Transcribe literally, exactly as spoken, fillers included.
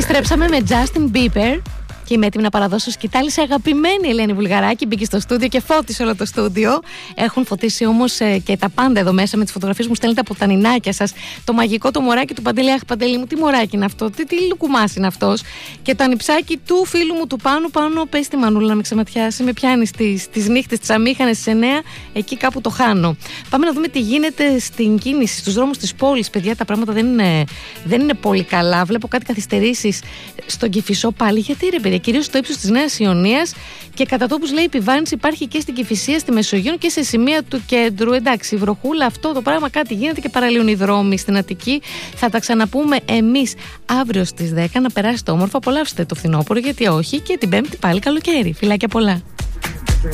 Επιστρέψαμε με Justin Bieber. Και είμαι έτοιμη να παραδώσω σκητάλη σε αγαπημένη Ελένη Βουλγαράκη. Μπήκε στο στούντιο και φώτισε όλο το στούντιο. Έχουν φωτίσει όμως ε, και τα πάντα εδώ μέσα με τις φωτογραφίες μου στέλνετε από τα νινάκια σας. Το μαγικό το μωράκι του Παντελή. Αχ, Παντελή μου, τι μωράκι είναι αυτό, τι, τι λουκουμάς είναι αυτός. Και το ανιψάκι του φίλου μου του Πάνου. Πάνω, πες τη Μανούλα να με ξεματιάσει. Με πιάνει στις νύχτες, τις αμήχανες στις εννέα. Εκεί κάπου το χάνω. Πάμε να δούμε τι γίνεται στην κίνηση, στους δρόμους της πόλης. Παιδιά, τα πράγματα δεν είναι, δεν είναι πολύ καλά. Βλέπω κάτι καθυστερήσεις στον Κηφισό πάλι. Γιατί ρε παιδιά, κυρίως στο ύψος της Νέας Ιωνίας και κατά τόπους λέει επιβάρυνση υπάρχει και στην Κηφισία, στη Μεσογείο και σε σημεία του κέντρου. Εντάξει, βροχούλα, αυτό το πράγμα κάτι γίνεται και παραλύουν οι δρόμοι στην Αττική. Θα τα ξαναπούμε εμείς αύριο στις δέκα. Να περάσετε όμορφα, απολαύσετε το φθινόπωρο, γιατί όχι, και την Πέμπτη πάλι καλοκαίρι. Φιλάκια πολλά.